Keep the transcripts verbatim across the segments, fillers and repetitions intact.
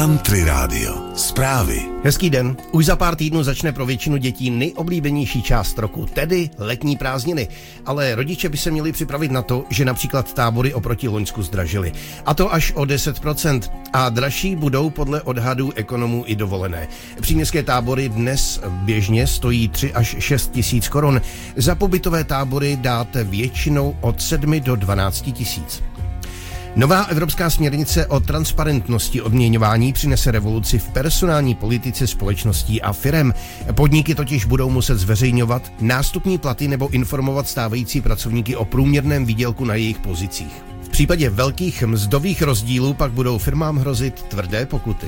Country Radio. Zprávy. Hezký den. Už za pár týdnů začne pro většinu dětí nejoblíbenější část roku, tedy letní prázdniny. Ale rodiče by se měli připravit na to, že například tábory oproti loňsku zdražily. A to až o deset procent. A dražší budou podle odhadů ekonomů i dovolené. Příměstské tábory dnes běžně stojí tři až šest tisíc korun. Za pobytové tábory dáte většinou od sedmi do dvanácti tisíc. Nová evropská směrnice o transparentnosti odměňování přinese revoluci v personální politice společností a firem. Podniky totiž budou muset zveřejňovat nástupní platy nebo informovat stávající pracovníky o průměrném výdělku na jejich pozicích. V případě velkých mzdových rozdílů pak budou firmám hrozit tvrdé pokuty.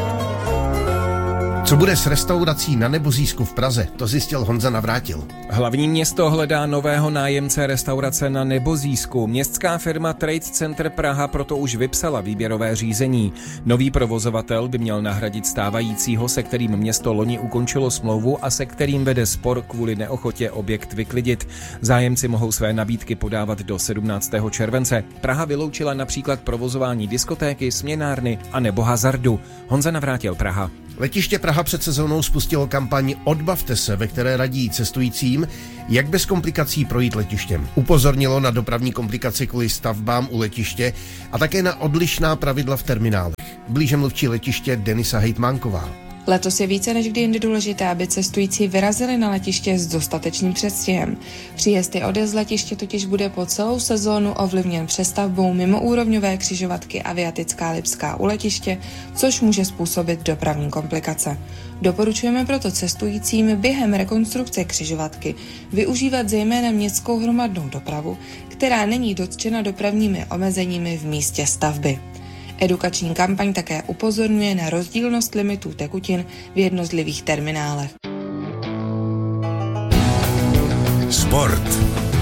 Co bude s restaurací na Nebozísku v Praze, to zjistil Honza Navrátil. Hlavní město hledá nového nájemce restaurace na Nebozísku. Městská firma Trade Center Praha proto už vypsala výběrové řízení. Nový provozovatel by měl nahradit stávajícího, se kterým město loni ukončilo smlouvu a se kterým vede spor kvůli neochotě objekt vyklidit. Zájemci mohou své nabídky podávat do sedmnáctého července. Praha vyloučila například provozování diskotéky, směnárny a nebo hazardu. Honza Navrátil, Praha. Letiště Praha před sezónou spustilo kampaň Odbavte se, ve které radí cestujícím, jak bez komplikací projít letištěm. Upozornilo na dopravní komplikace kvůli stavbám u letiště a také na odlišná pravidla v terminálech. Blíže mluvčí letiště Denisa Hejtmánková. Letos je více než kdy jindy důležité, aby cestující vyrazili na letiště s dostatečným předstihem. Příjezd i odjezd z letiště totiž bude po celou sezónu ovlivněn přestavbou mimoúrovňové křižovatky Aviatická Lipská u letiště, což může způsobit dopravní komplikace. Doporučujeme proto cestujícím během rekonstrukce křižovatky využívat zejména městskou hromadnou dopravu, která není dotčena dopravními omezeními v místě stavby. Edukační kampaň také upozorňuje na rozdílnost limitů tekutin v jednotlivých terminálech. Sport.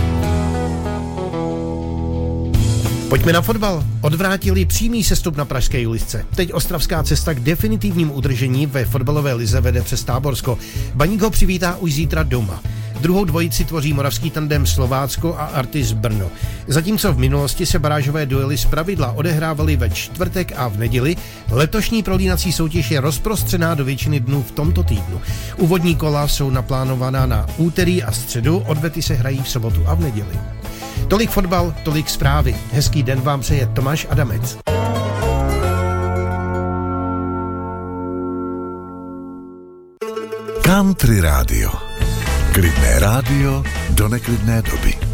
Pojďme na fotbal. Odvrátili přímý sestup na pražské Julisce. Teď ostravská cesta k definitivním udržení ve fotbalové lize vede přes Táborsko. Baník ho přivítá už zítra doma. Druhou dvojici tvoří moravský tandem Slovácko a Artis Brno. Zatímco v minulosti se barážové duely zpravidla odehrávaly ve čtvrtek a v neděli, letošní prolínací soutěž je rozprostřená do většiny dnů v tomto týdnu. Úvodní kola jsou naplánovaná na úterý a středu, odvety se hrají v sobotu a v neděli. Tolik fotbal, tolik zprávy. Hezký den vám přeje Tomáš Adamec. Country Radio. Klidné rádio do neklidné doby.